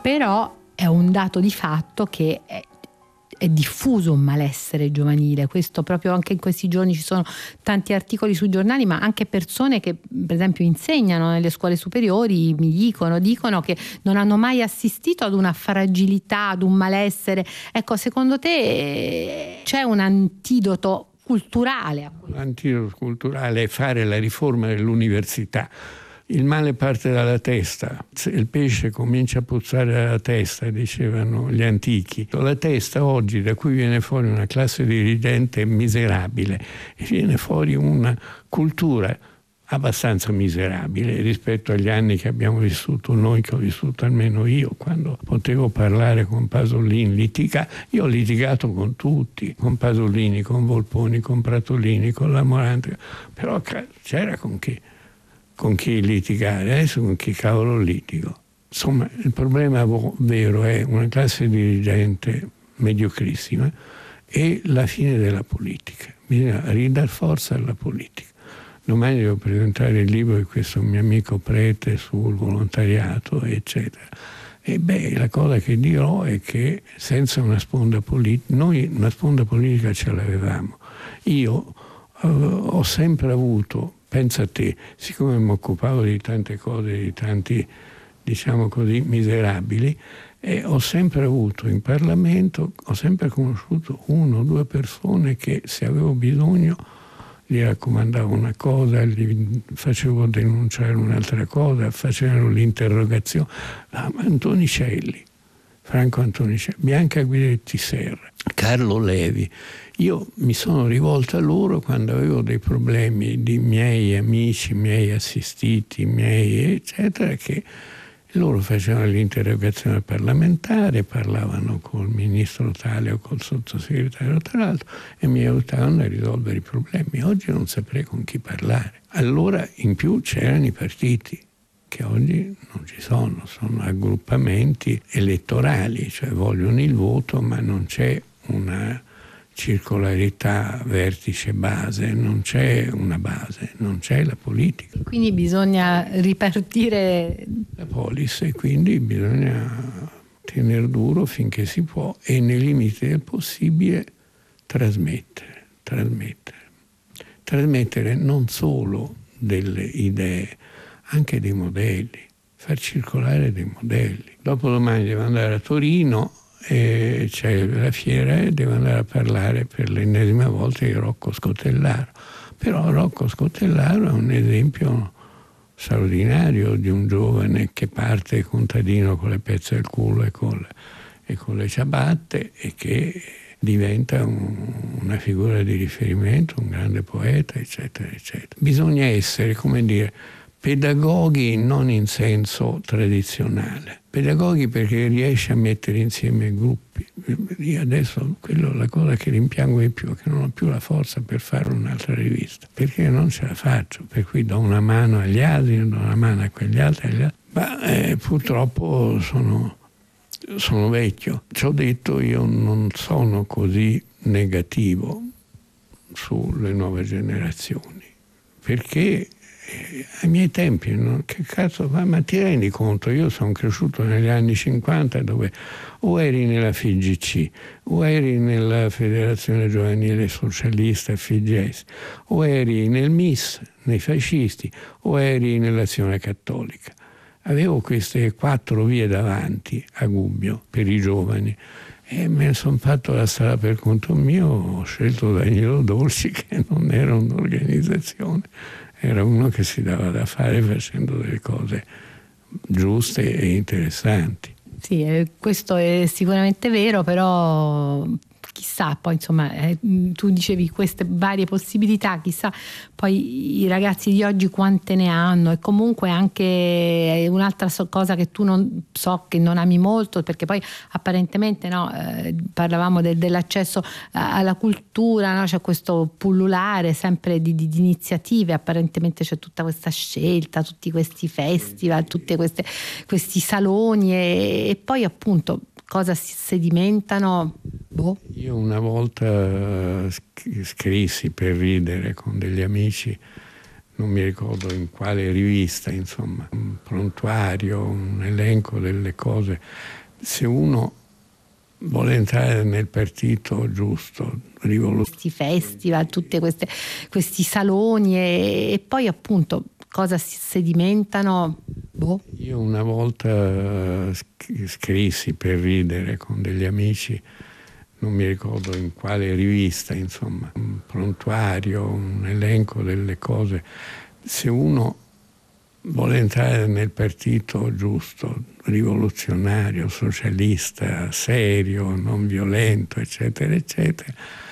però è un dato di fatto che è diffuso un malessere giovanile. Questo proprio anche in questi giorni ci sono tanti articoli sui giornali, ma anche persone che per esempio insegnano nelle scuole superiori mi dicono che non hanno mai assistito ad una fragilità, ad un malessere. Ecco, secondo te c'è un antidoto culturale? L'antidoto culturale è fare la riforma dell'università. Il male parte dalla testa, se il pesce comincia a puzzare dalla testa, dicevano gli antichi. La testa oggi, da cui viene fuori una classe dirigente miserabile, e viene fuori una cultura abbastanza miserabile rispetto agli anni che abbiamo vissuto noi, che ho vissuto almeno io, quando potevo parlare con Pasolini, io ho litigato con tutti, con Pasolini, con Volponi, con Pratolini, con la Morante, però c'era con chi litigare, adesso con chi cavolo litigo. Insomma, il problema vero è una classe dirigente mediocrissima e la fine della politica. Bisogna ridare forza alla politica. Domani devo presentare il libro di questo mio amico prete sul volontariato, eccetera. E la cosa che dirò è che senza una sponda politica, noi una sponda politica ce l'avevamo. Io ho sempre avuto, pensa a te, siccome mi occupavo di tante cose, di tanti, diciamo così, miserabili, ho sempre avuto in Parlamento, ho sempre conosciuto 1 o 2 persone che se avevo bisogno gli raccomandavo una cosa, gli facevo denunciare un'altra cosa, facevano l'interrogazione. Antonicelli, Franco Antonicelli, Bianca Guidetti Serra, Carlo Levi. Io mi sono rivolto a loro quando avevo dei problemi di miei amici, miei assistiti, miei eccetera, che loro facevano l'interrogazione parlamentare, parlavano col ministro tale o col sottosegretario tra l'altro e mi aiutavano a risolvere i problemi. Oggi non saprei con chi parlare. Allora in più c'erano i partiti, che oggi non ci sono aggruppamenti elettorali, cioè vogliono il voto ma non c'è una circolarità vertice-base, non c'è una base, non c'è la politica. Quindi bisogna ripartire la polis e quindi bisogna tenere duro finché si può e nei limiti del possibile trasmettere non solo delle idee, anche dei modelli, far circolare dei modelli. Dopodomani devo andare a Torino e c'è la fiera e devo andare a parlare per l'ennesima volta di Rocco Scotellaro. Però Rocco Scotellaro è un esempio straordinario di un giovane che parte contadino con le pezze al culo e con le ciabatte e che diventa una figura di riferimento, un grande poeta, eccetera, eccetera. Bisogna essere, come dire, pedagoghi non in senso tradizionale, pedagoghi perché riesce a mettere insieme gruppi. Io adesso la cosa che rimpiango di più è che non ho più la forza per fare un'altra rivista, perché non ce la faccio, per cui do una mano agli altri, do una mano a quegli altri, ma purtroppo sono vecchio. Ci ho detto, io non sono così negativo sulle nuove generazioni, perché ai miei tempi, che cazzo fa? Ma ti rendi conto? Io sono cresciuto negli anni 50 dove o eri nella FIGC, o eri nella Federazione Giovanile Socialista FIGS, o eri nel MIS, nei fascisti, o eri nell'Azione Cattolica. Avevo queste 4 vie davanti a Gubbio per i giovani e me ne sono fatto la strada per conto mio, ho scelto Danilo Dolci che non era un'organizzazione, era uno che si dava da fare facendo delle cose giuste e interessanti. Sì, questo è sicuramente vero, però chissà, poi insomma tu dicevi queste varie possibilità, chissà poi i ragazzi di oggi quante ne hanno. E comunque anche un'altra cosa che tu non so che non ami molto, perché poi apparentemente parlavamo dell'accesso alla cultura, no? C'è questo pullulare sempre di iniziative, apparentemente c'è tutta questa scelta, tutti questi festival, tutti questi saloni e poi appunto cosa si sedimentano? Io una volta scrissi per ridere con degli amici non mi ricordo in quale rivista, insomma, un prontuario, un elenco delle cose. Se uno vuole entrare nel partito giusto, questi festival, tutti questi saloni e poi appunto cosa si sedimentano? Boh. Io una volta scrissi per ridere con degli amici, non mi ricordo in quale rivista, insomma, un prontuario, un elenco delle cose. Se uno vuole entrare nel partito giusto, rivoluzionario, socialista, serio, non violento, eccetera, eccetera,